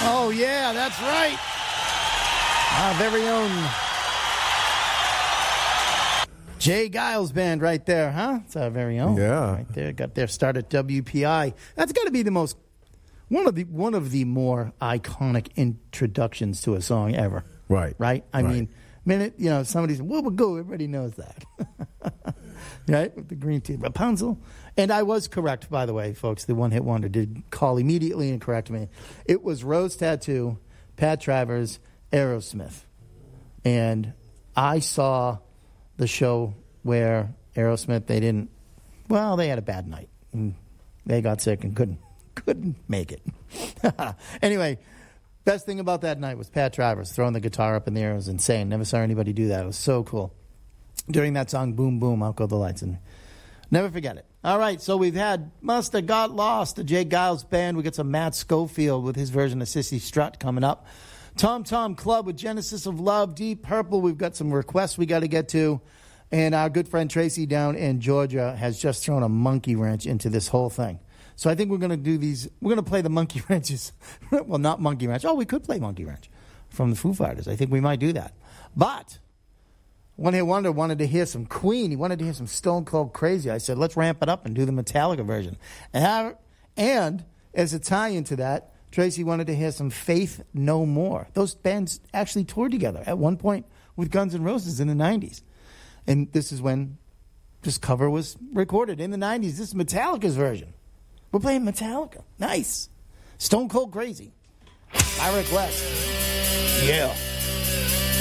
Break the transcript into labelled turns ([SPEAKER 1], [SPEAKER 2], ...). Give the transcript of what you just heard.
[SPEAKER 1] Oh, yeah, that's right. Our very own Jay Giles Band right there, huh? It's our very own.
[SPEAKER 2] Yeah.
[SPEAKER 1] Right there. Got their start at WPI. That's got to be the most, one of the more iconic introductions to a song ever.
[SPEAKER 2] Right.
[SPEAKER 1] Right? I mean, minute, somebody said, "Where we go?" Everybody knows that. Right? With the green tea. Rapunzel. And I was correct, by the way, folks. The one-hit wonder did call immediately and correct me. It was Rose Tattoo, Pat Travers, Aerosmith. And I saw the show where Aerosmith, they had a bad night. And they got sick and couldn't make it. Anyway, best thing about that night was Pat Travers throwing the guitar up in the air. It was insane. Never saw anybody do that. It was so cool. During that song, Boom Boom, Out Go the Lights. And never forget it. All right, so we've had Must Have Got Lost, the Jay Giles Band. We got some Matt Schofield with his version of Sissy Strut coming up. Tom Tom Club with Genesis of Love, Deep Purple. We've got some requests we got to get to. And our good friend Tracy down in Georgia has just thrown a monkey wrench into this whole thing. So I think we're going to do these. We're going to play the monkey wrenches. Well, not monkey wrench. Oh, we could play monkey wrench from the Foo Fighters. I think we might do that. But One Hit Wonder wanted to hear some Queen. He wanted to hear some Stone Cold Crazy. I said, let's ramp it up and do the Metallica version. And as a tie-in to that, Tracy wanted to hear some Faith No More. Those bands actually toured together at one point with Guns N' Roses in the 90s. And this is when this cover was recorded in the 90s. This is Metallica's version. We're playing Metallica. Nice. Stone Cold Crazy. My request. Yeah.